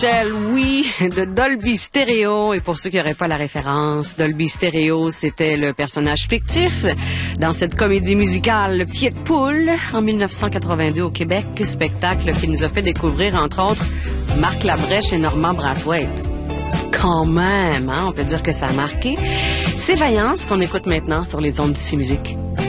Oui, de Dolby Stereo. Et pour ceux qui n'auraient pas la référence, Dolby Stereo, c'était le personnage fictif dans cette comédie musicale Le Pied de Poule en 1982 au Québec, spectacle qui nous a fait découvrir, entre autres, Marc Labrèche et Normand Brathwaite. Quand même, hein, on peut dire que ça a marqué. C'est Vaillance qu'on écoute maintenant sur les ondes d'ici musique.